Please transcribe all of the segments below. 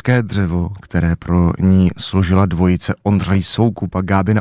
Pražské dřevo, které pro ní složila dvojice Ondřej Soukup a Gábina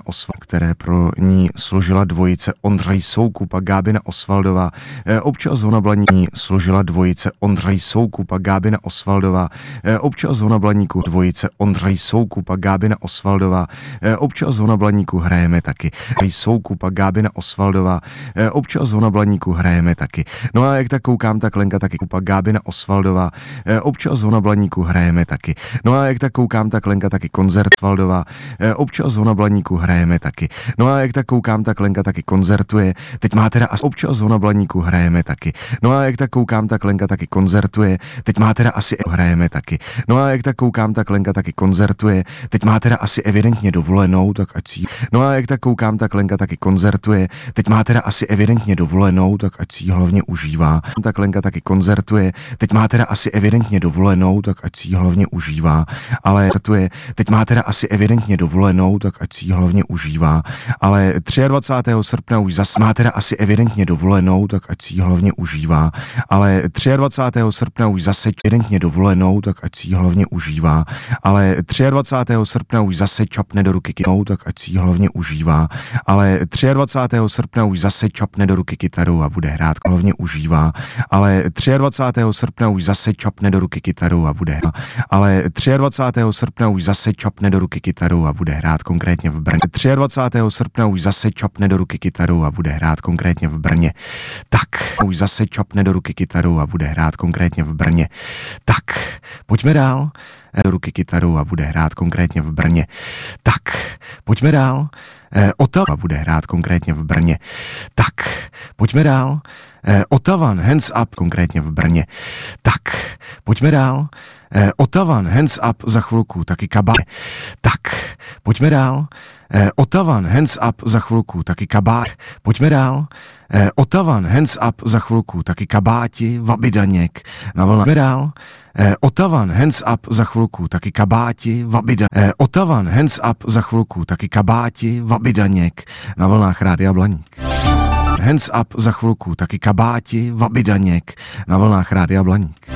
Osvaldová, občas ho na Blaníku složila dvojice Ondřej Soukup a Gábina Osvaldová, občas ho na Blaníku dvojice Ondřej Soukup a Gábina Osvaldová, občas ho na Blaníku hrajeme taky. Ondřej Soukup a Gábina Osvaldová, občas ho na Blaníku hrajeme taky. No a jak tak koukám, tak Lenka taky kupa Gábina Osvaldová, občas ho na Blaníku hrajeme taky. No a jak tak koukám, tak Lenka taky koncertvaldová, občas ho na Blaníku hrajeme taky. No a jak tak koukám, tak Lenka taky koncertuje. Teď má teda občas ho na Blaníku hrajeme taky. No a jak tak koukám, tak Lenka taky koncertuje. Teď má teda asi hrajeme taky. No a jak tak koukám, tak Lenka taky koncertuje. Teď má teda asi evidentně dovolenou, tak ať si. No a jak tak koukám, tak Lenka taky koncertuje. Teď má teda asi evidentně dovolenou, tak ať si ji hlavně užívá. Tak Lenka taky koncertuje. Teď má teda asi evidentně dovolenou, tak ať si ji hlavně užívá. Ale teď má teda asi evidentně dovolenou, tak ať si ji hlavně užívá. Ale 23. srpna už zase má teda asi evidentně dovolenou, tak ať si ji hlavně užívá. Ale 23. srpna už zase evidentně dovolenou, tak ať si ji hlavně užívá. Ale 23. srpna už zase čapne do ruky kytarou, tak ať si ji hlavně užívá. Ale 23. srpna už zase čapne do ruky kytarou a bude hrát, hlavně užívá. Ale 23. srpna už zase čapne do ruky kytarou a bude. Ale 23. srpna už zase čapne do ruky kytarou a bude hrát konkrétně v Brně. 23. srpna už zase čapne do ruky kytarou a bude hrát konkrétně v Brně. Tak, už zase čapne do ruky kytarou a bude hrát konkrétně v Brně. Tak, pojďme dál. Do ruky kytarou a bude hrát konkrétně v Brně. Tak, pojďme dál. Otava bude hrát konkrétně v Brně. Tak, pojďme dál. Otavan, hands up, konkrétně v Brně. Tak, pojďme dál. Otavan, hands up, za chvilku, taky kabát. Tak, pojďme dál. Otavan, hands up, za chvilku, taky kabát. Pojďme dál. Otavan, hands up, za chvilku, taky kabáti, Vabidaněk, na vlnách. Pojďme dál. Otavan, hands up, za chvilku, taky kabáti, Otavan, hands up, za chvilku, taky kabáti, Vabidaněk, na vlnách Rádia Blaník. Hands up, za chvilku, taky kabáti, Vabidaněk, na vlnách Rádia Blaník.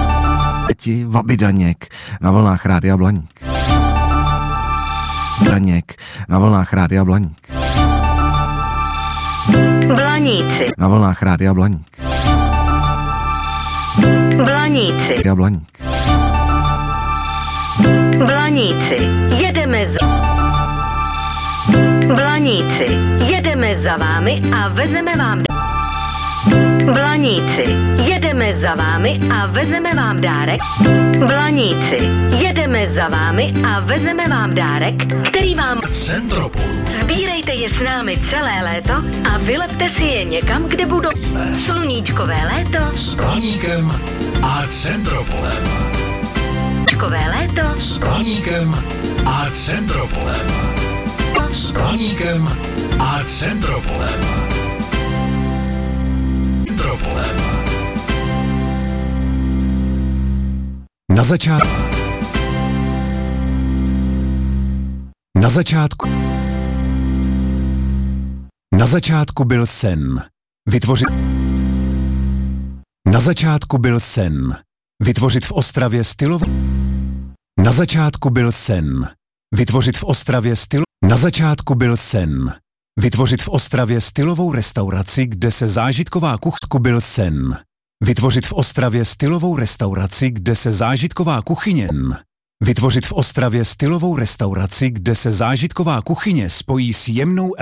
Vabidaněk, na vlnách Rádia Blaník. Blaník, na vlnách Rádia Blaník. Blaníci. Na vlnách Rádia Blaník. Blaníci. Rádia Blaník. Blaníci. Jedeme za... Blaníci. Jedeme za vámi a vezeme vám... Blaníci. Jedeme za vámi a vezeme vám dárek. Blaníci. Jedeme za vámi a vezeme vám dárek, který vám... Centropolu. Sbírejte je s námi celé léto a vylepte si je někam, kde budou... Sluníčkové léto. S Blaníkem a Centropolem. Sluníčkové léto. S Blaníkem a Centropolem. S Blaníkem a Centropolem. Centropolem. Na začátku byl sen vytvořit v Ostravě stylovou. Na začátku byl sen vytvořit v Ostravě stylovou restauraci, kde se zážitková kuchyně spojí s jemnou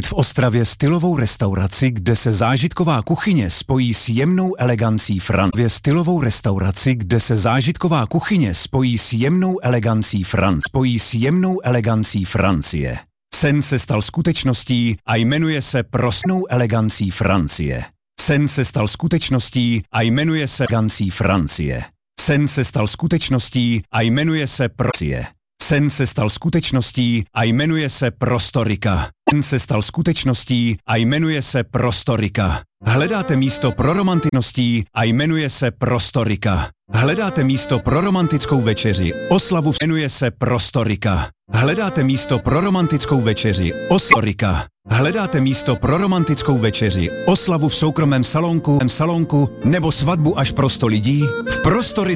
elegancí Francie. Sen se stal skutečností a jmenuje se prosnou elegancí Francie. Sen se stal skutečností a jmenuje se elegancí Francie. Sen se stal skutečností a jmenuje se Procie. Sen se stal skutečností a jmenuje se Prostorika. Sen se stal skutečností a jmenuje se Prostorika. Hledáte místo pro romantickostí a jmenuje se Prostorika. Hledáte místo pro romantickou večeři, oslavu jmenuje se Prostorika. Hledáte místo pro romantickou večeři, Prostorika. Hledáte místo pro romantickou večeři, oslavu v soukromém salonku nebo svatbu až pro 100 lidí? V Prostorice